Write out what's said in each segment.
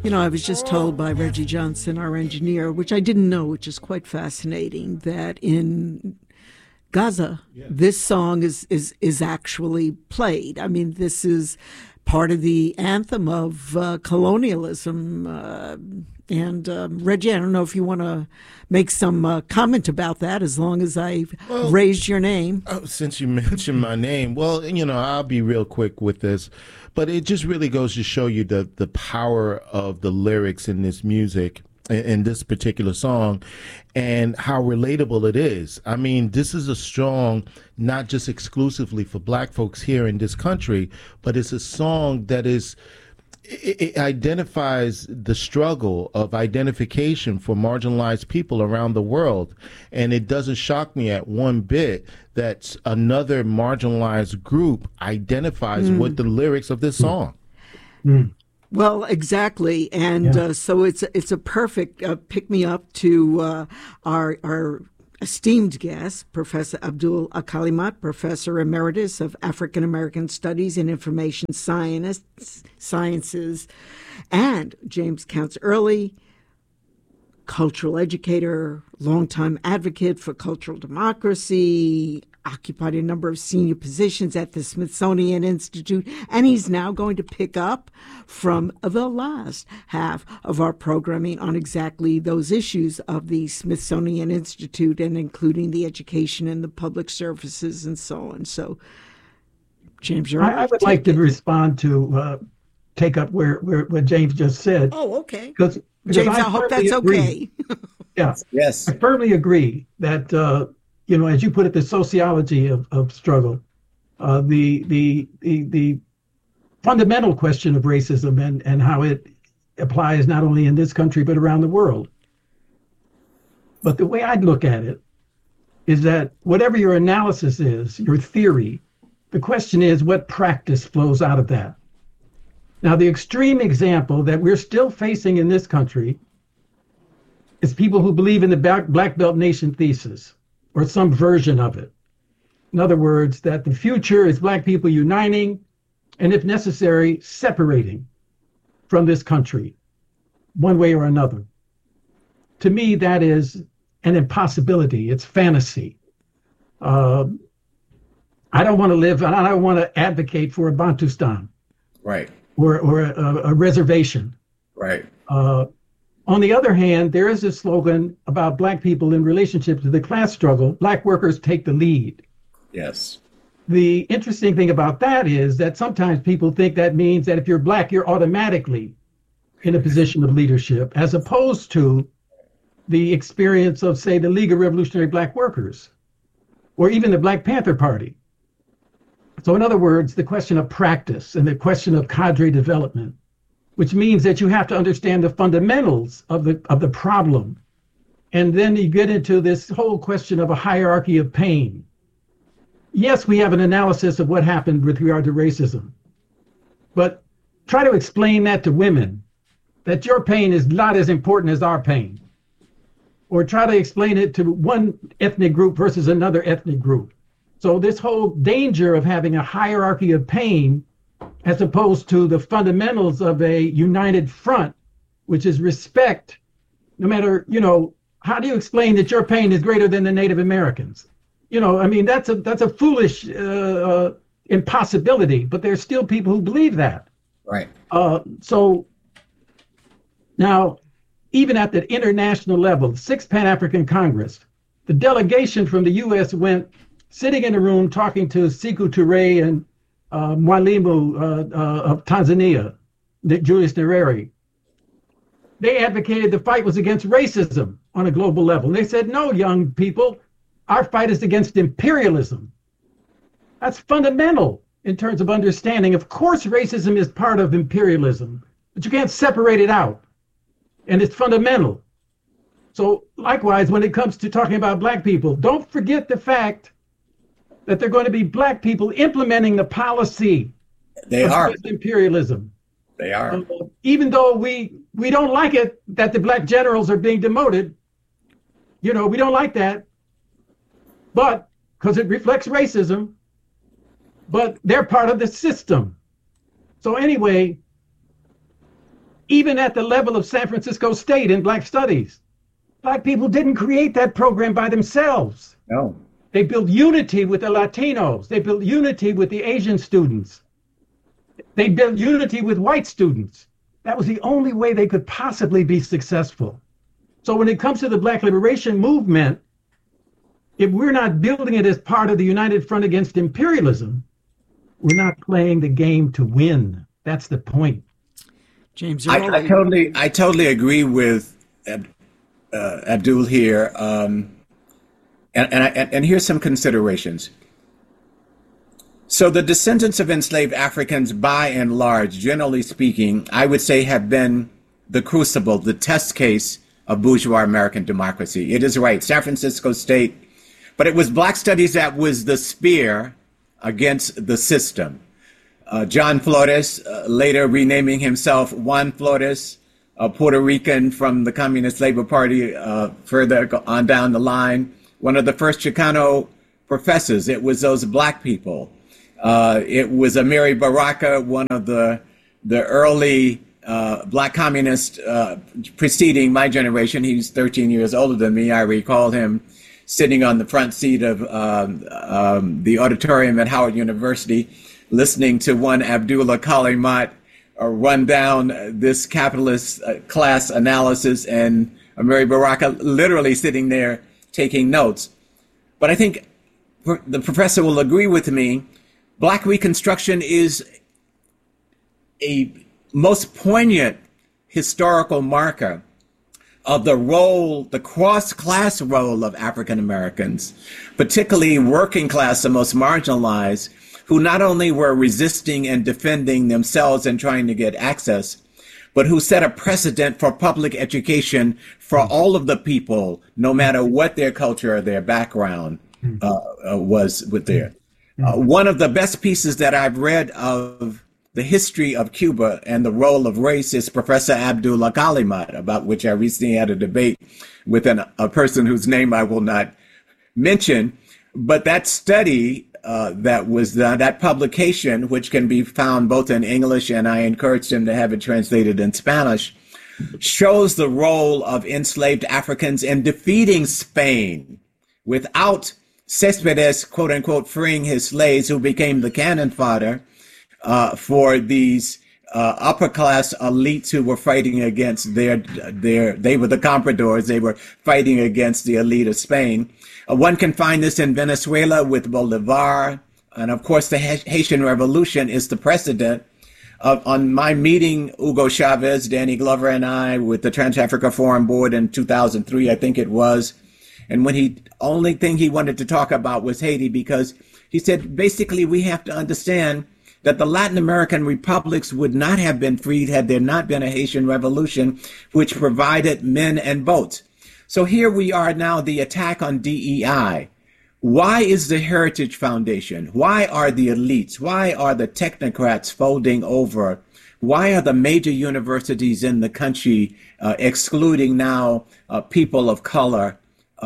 I was just told by Reggie Johnson, our engineer, which I didn't know, which is quite fascinating, that in Gaza, this song is actually played. I mean, this is part of the anthem of colonialism. And Reggie, I don't know if you want to make some comment about that, as long as I've raised your name. Since you mentioned my name, well, I'll be real quick with this, but it just really goes to show you the power of the lyrics in this music, in this particular song, and how relatable it is. I mean, this is a song not just exclusively for Black folks here in this country, but it's a song that it identifies the struggle of identification for marginalized people around the world. And it doesn't shock me at one bit that another marginalized group identifies with the lyrics of this song. Well, exactly. And so it's a perfect pick-me-up to our esteemed guest, Professor Abdul Al-Kalimat, Professor Emeritus of African American Studies and Information Sciences, and James Counts Early, cultural educator, longtime advocate for cultural democracy, occupied a number of senior positions at the Smithsonian Institute, and he's now going to pick up from the last half of our programming on exactly those issues of the Smithsonian Institute, and including the education and the public services and so on. So, James, I would like to respond to take up where what James just said. Oh, okay. Because James, I hope that's okay. Yes. I firmly agree that as you put it, the sociology of struggle, the fundamental question of racism and how it applies not only in this country but around the world. But the way I'd look at it is that whatever your analysis is, your theory, the question is what practice flows out of that. Now, the extreme example that we're still facing in this country is people who believe in the Black Belt Nation thesis, or some version of it. In other words, that the future is Black people uniting and, if necessary, separating from this country, one way or another. To me, that is an impossibility. It's fantasy. I don't want to live, and I don't want to advocate for a Bantustan. Right. Or a reservation. Right. On the other hand, there is a slogan about Black people in relationship to the class struggle: Black workers take the lead. Yes. The interesting thing about that is that sometimes people think that means that if you're Black, you're automatically in a position of leadership, as opposed to the experience of, say, the League of Revolutionary Black Workers, or even the Black Panther Party. So in other words, the question of practice and the question of cadre development, which means that you have to understand the fundamentals of the problem. And then you get into this whole question of a hierarchy of pain. Yes, we have an analysis of what happened with regard to racism, but try to explain that to women, that your pain is not as important as our pain. Or try to explain it to one ethnic group versus another ethnic group. So this whole danger of having a hierarchy of pain, as opposed to the fundamentals of a united front, which is respect, no matter, how do you explain that your pain is greater than the Native Americans? That's a foolish impossibility, but there's still people who believe that. Right. So now, even at the international level, the Sixth Pan-African Congress, the delegation from the U.S. went sitting in a room talking to Sekou Touré and Mwalimu of Tanzania, Julius Nyerere. They advocated the fight was against racism on a global level. And they said, no, young people, our fight is against imperialism. That's fundamental in terms of understanding. Of course, racism is part of imperialism, but you can't separate it out. And it's fundamental. So likewise, when it comes to talking about Black people, don't forget the fact that they're going to be Black people implementing the policy of imperialism. They are. Even though we don't like it that the Black generals are being demoted, we don't like that, but because it reflects racism, but they're part of the system. So anyway, even at the level of San Francisco State in Black Studies. Black people didn't create that program by themselves. No. They built unity with the Latinos. They built unity with the Asian students. They built unity with white students. That was the only way they could possibly be successful. So when it comes to the Black liberation movement, if we're not building it as part of the United Front Against Imperialism, we're not playing the game to win. That's the point. James, I totally agree with Abdul here. And here's some considerations. So the descendants of enslaved Africans, by and large, generally speaking, I would say have been the crucible, the test case of bourgeois American democracy. It is right, San Francisco State, but it was Black Studies that was the spear against the system. John Flores, later renaming himself Juan Flores, a Puerto Rican from the Communist Labor Party, further on down the line, one of the first Chicano professors. It was those Black people. It was Amiri Baraka, one of the early Black communists preceding my generation. He's 13 years older than me. I recall him sitting on the front seat of the auditorium at Howard University, listening to one Abdullah Kalimat run down this capitalist class analysis, and Amiri Baraka literally sitting there taking notes. But I think the professor will agree with me, Black Reconstruction is a most poignant historical marker of the role, the cross-class role of African Americans, particularly working class, the most marginalized, who not only were resisting and defending themselves and trying to get access, but who set a precedent for public education for all of the people, no matter what their culture or their background was with their. One of the best pieces that I've read of the history of Cuba and the role of race is Professor Abdullah Kalimat, about which I recently had a debate with a person whose name I will not mention. But that study that was that publication, which can be found both in English, and I encouraged him to have it translated in Spanish, shows the role of enslaved Africans in defeating Spain without Cespedes, quote unquote, freeing his slaves, who became the cannon fodder for these upper class elites who were fighting against they were the compradors. They were fighting against the elite of Spain. One can find this in Venezuela with Bolivar. And of course, the Haitian Revolution is the precedent. On my meeting, Hugo Chavez, Danny Glover, and I with the Trans-Africa Forum Board in 2003, I think it was. And when only thing he wanted to talk about was Haiti, because he said, basically, we have to understand that the Latin American republics would not have been freed had there not been a Haitian Revolution, which provided men and boats. So here we are now, the attack on DEI. Why is the Heritage Foundation? Why are the elites? Why are the technocrats folding over? Why are the major universities in the country excluding now people of color?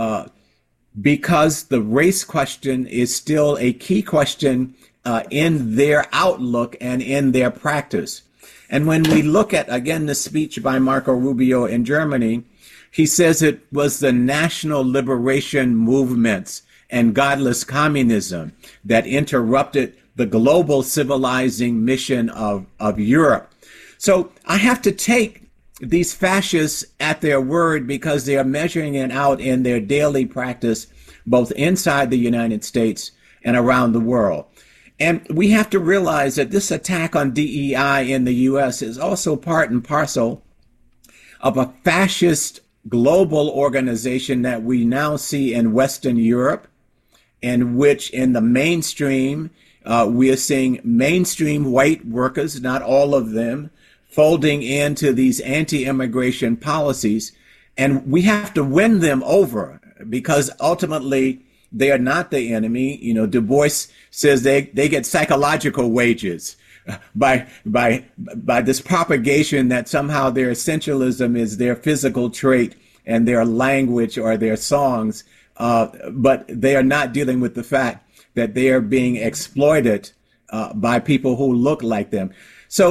Because the race question is still a key question in their outlook and in their practice. And when we look at, again, the speech by Marco Rubio in Germany, he says it was the national liberation movements and godless communism that interrupted the global civilizing mission of Europe. So I have to take these fascists at their word, because they are measuring it out in their daily practice, both inside the United States and around the world. And we have to realize that this attack on DEI in the U.S. is also part and parcel of a fascist global organization that we now see in Western Europe, in which in the mainstream, we are seeing mainstream white workers, not all of them, folding into these anti-immigration policies. And we have to win them over, because ultimately they are not the enemy. You know, Du Bois says they get psychological wages by this propagation that somehow their essentialism is their physical trait and their language or their songs. But they are not dealing with the fact that they are being exploited by people who look like them. So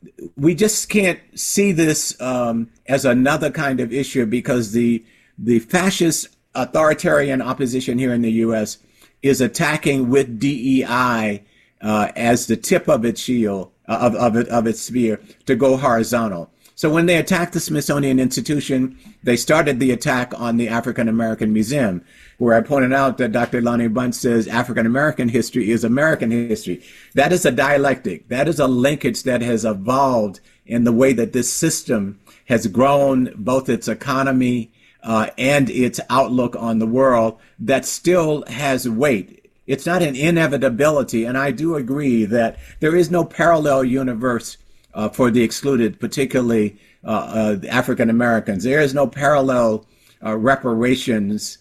we just can't see this as another kind of issue, because the fascist authoritarian opposition here in the U.S. is attacking with DEI as the tip of its shield, of its spear, to go horizontal. So when they attacked the Smithsonian Institution, they started the attack on the African American Museum, where I pointed out that Dr. Lonnie Bunch says African American history is American history. That is a dialectic. That is a linkage that has evolved in the way that this system has grown, both its economy and its outlook on the world, that still has weight. It's not an inevitability, and I do agree that there is no parallel universe for the excluded, particularly African Americans. There is no parallel reparations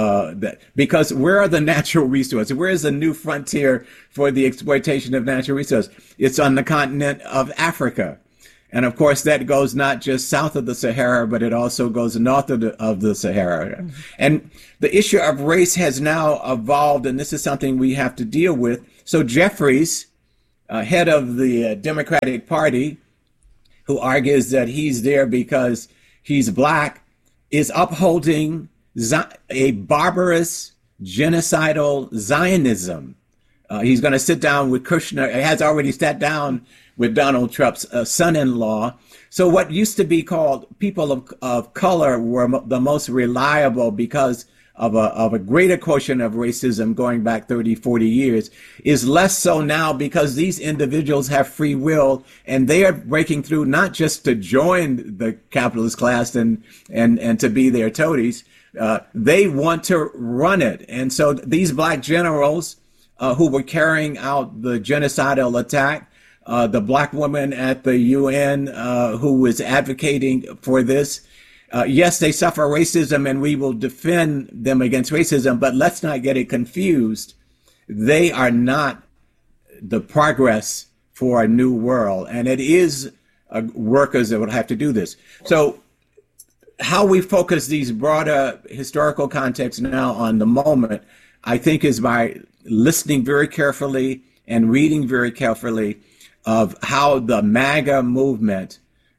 because where are the natural resources? Where is the new frontier for the exploitation of natural resources? It's on the continent of Africa. And of course, that goes not just south of the Sahara, but it also goes north of the Sahara. Mm-hmm. And the issue of race has now evolved, and this is something we have to deal with. So Jeffries, head of the Democratic Party, who argues that he's there because he's black, is upholding a barbarous, genocidal Zionism. He's going to sit down with Kushner. He has already sat down with Donald Trump's son-in-law. So what used to be called people of color were the most reliable because of a greater quotient of racism going back 30, 40 years, is less so now because these individuals have free will, and they are breaking through not just to join the capitalist class and to be their toadies. They want to run it. And so these black generals who were carrying out the genocidal attack, the black woman at the UN who was advocating for this, yes, they suffer racism, and we will defend them against racism, but let's not get it confused. They are not the progress for a new world, and it is workers that will have to do this. So how we focus these broader historical contexts now on the moment, I think, is by listening very carefully and reading very carefully of how the MAGA movement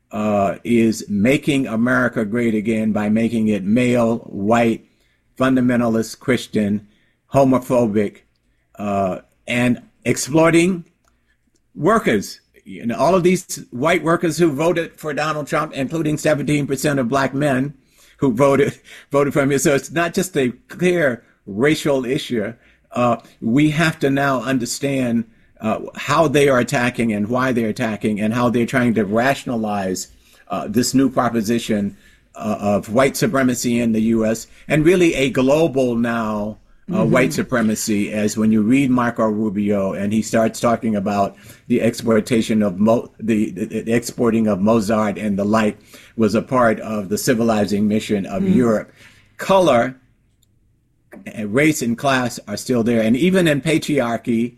is making America great again by making it male, white, fundamentalist, Christian, homophobic, and exploiting workers. You know, all of these white workers who voted for Donald Trump, including 17% of black men who voted for him. So it's not just a clear racial issue. We have to now understand how they are attacking and why they're attacking, and how they're trying to rationalize this new proposition of white supremacy in the U.S. and really a global now white supremacy, as when you read Marco Rubio and he starts talking about the exploitation of the exporting of Mozart and the like was a part of the civilizing mission of Europe. Color, race, and class are still there. And even in patriarchy,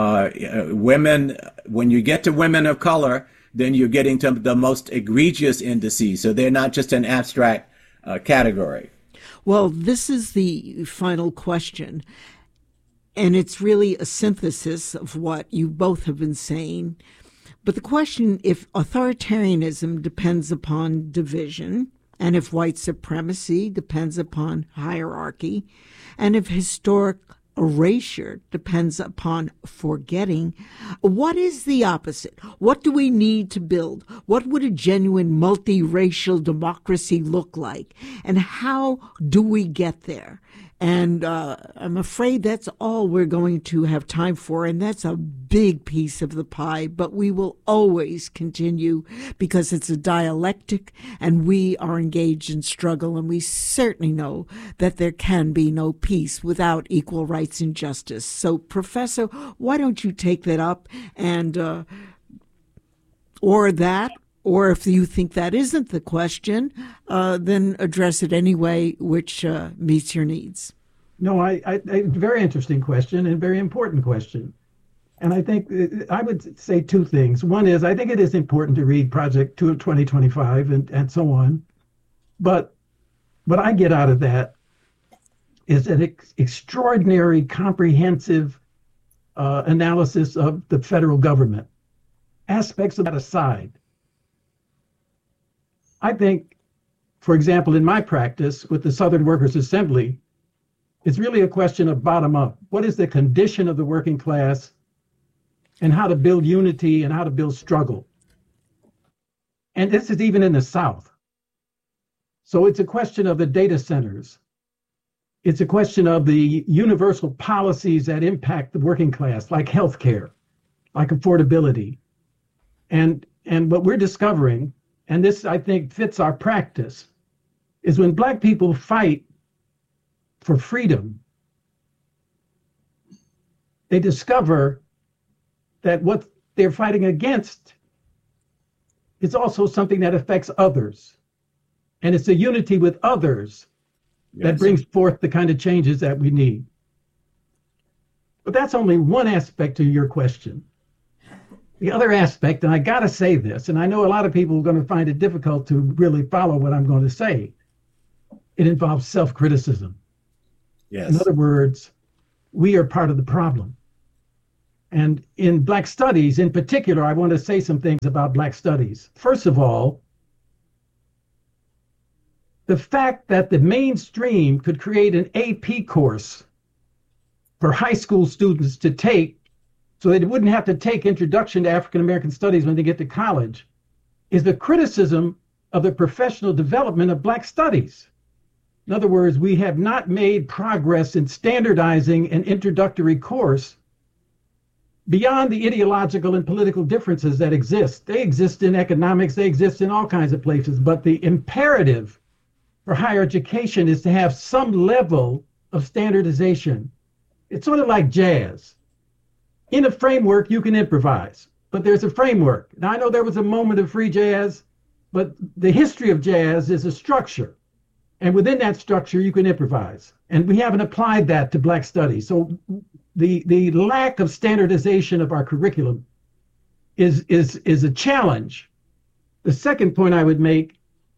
women, when you get to women of color, then you're getting to the most egregious indices. So they're not just an abstract category. Well, this is the final question, and it's really a synthesis of what you both have been saying. But the question, if authoritarianism depends upon division, and if white supremacy depends upon hierarchy, and if historic erasure depends upon forgetting, what is the opposite? What do we need to build? What would a genuine multiracial democracy look like? And how do we get there? And I'm afraid that's all we're going to have time for, and that's a big piece of the pie, but we will always continue because it's a dialectic and we are engaged in struggle, and we certainly know that there can be no peace without equal rights and justice. So, Professor, why don't you take that up and or if you think that isn't the question, then address it anyway, which meets your needs. No, I very interesting question and very important question. And I think I would say two things. One is, I think it is important to read Project 2025 and so on. But what I get out of that is an extraordinary, comprehensive analysis of the federal government aspects of that aside, I think, for example, in my practice with the Southern Workers Assembly, it's really a question of bottom up. What is the condition of the working class and how to build unity and how to build struggle? And this is even in the South. So it's a question of the data centers. It's a question of the universal policies that impact the working class, like healthcare, like affordability. And what we're discovering, and this I think fits our practice, is when Black people fight for freedom, they discover that what they're fighting against is also something that affects others. And it's a unity with others that brings forth the kind of changes that we need. But that's only one aspect to your question. The other aspect, and I got to say this, and I know a lot of people are going to find it difficult to really follow what I'm going to say, it involves self-criticism. Yes. In other words, we are part of the problem. And in Black studies in particular, I want to say some things about Black studies. First of all, the fact that the mainstream could create an AP course for high school students to take so they wouldn't have to take Introduction to African American Studies when they get to college is the criticism of the professional development of Black studies. In other words, we have not made progress in standardizing an introductory course beyond the ideological and political differences that exist. They exist in economics, they exist in all kinds of places, but the imperative for higher education is to have some level of standardization. It's sort of like jazz. In a framework, you can improvise, but there's a framework. Now, I know there was a moment of free jazz, but the history of jazz is a structure. And within that structure, you can improvise. And we haven't applied that to Black studies. So the lack of standardization of our curriculum is a challenge. The second point I would make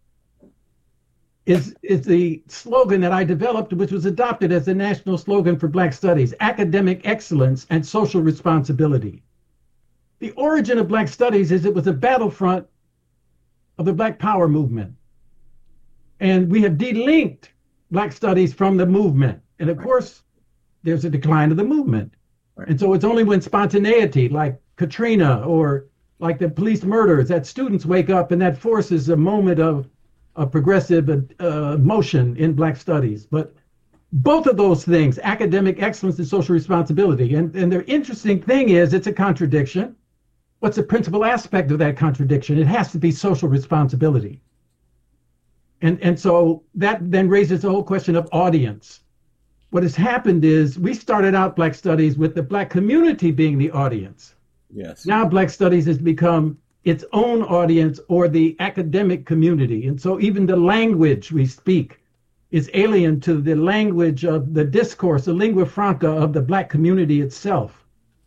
is the slogan that I developed, which was adopted as the national slogan for Black studies: academic excellence and social responsibility. The origin of Black studies is it was a battlefront of the Black Power movement. And we have delinked Black studies from the movement. And of course, there's a decline of the movement. And so it's only when spontaneity, like Katrina or like the police murders, that students wake up and that forces a moment of progressive motion in Black studies. But both of those things, academic excellence and social responsibility, and the interesting thing is it's a contradiction. What's the principal aspect of that contradiction? It has to be social responsibility. And so that then raises the whole question of audience. What has happened is we started out Black studies with the Black community being the audience. Yes. Now Black studies has become its own audience, or the academic community. And so even the language we speak is alien to the language of the discourse, the lingua franca of the Black community itself.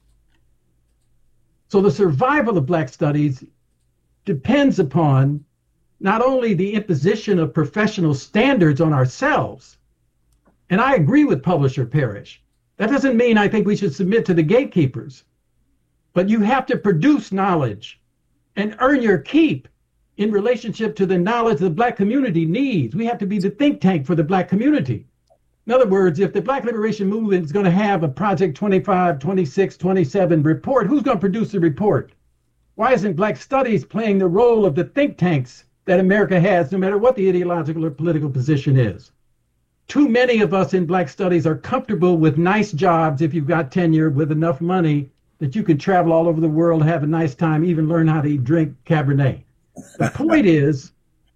So the survival of Black studies depends upon not only the imposition of professional standards on ourselves, and I agree with Publisher Parrish. That doesn't mean I think we should submit to the gatekeepers, but you have to produce knowledge and earn your keep in relationship to the knowledge the Black community needs. We have to be the think tank for the Black community. In other words, if the Black Liberation Movement is going to have a Project 25, 26, 27 report, who's going to produce the report? Why isn't Black studies playing the role of the think tanks that America has, no matter what the ideological or political position is? Too many of us in Black studies are comfortable with nice jobs if you've got tenure with enough money that you can travel all over the world, have a nice time, even learn how to drink Cabernet. The point is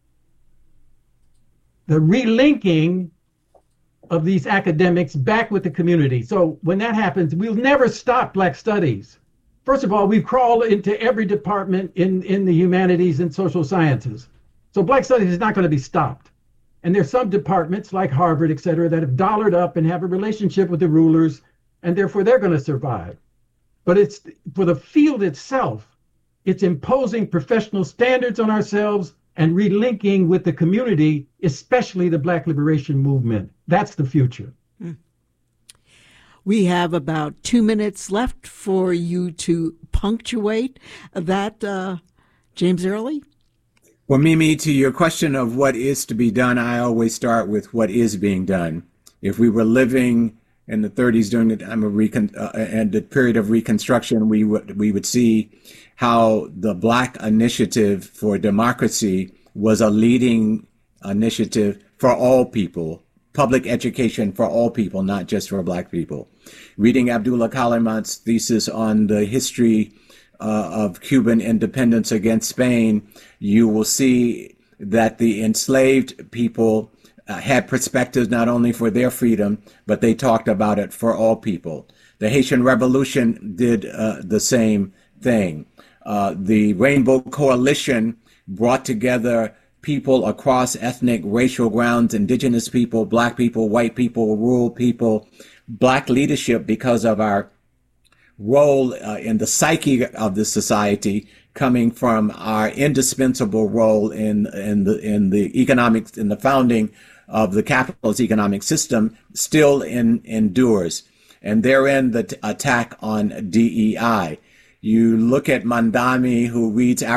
the relinking of these academics back with the community. So when that happens, we'll never stop Black studies. First of all, we've crawled into every department in the humanities and social sciences. So Black studies is not going to be stopped. And there's some departments like Harvard, et cetera, that have dollared up and have a relationship with the rulers, and therefore they're going to survive. But it's for the field itself, it's imposing professional standards on ourselves and relinking with the community, especially the Black liberation movement. That's the future. We have about 2 minutes left for you to punctuate that, James Early. Well, Mimi, to your question of what is to be done, I always start with what is being done. If we were living in the 30s during the time of and the period of Reconstruction, we would see how the Black Initiative for Democracy was a leading initiative for all people, public education for all people, not just for Black people. Reading Abdullah Kalimat's thesis on the history of Cuban independence against Spain, you will see that the enslaved people had perspectives not only for their freedom, but they talked about it for all people. The Haitian Revolution did the same thing. The Rainbow Coalition brought together people across ethnic, racial grounds, indigenous people, Black people, white people, rural people, Black leadership, because of our role in the psyche of the society, coming from our indispensable role in the economics, in the founding of the capitalist economic system, still endures. And therein the attack on DEI. You look at Mandami, who reads